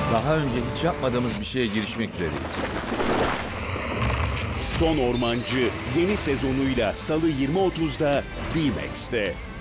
Daha önce hiç yapmadığımız bir şeye girişmek üzereyiz. Son Ormancı yeni sezonuyla Salı 20.30'da D-Max'te.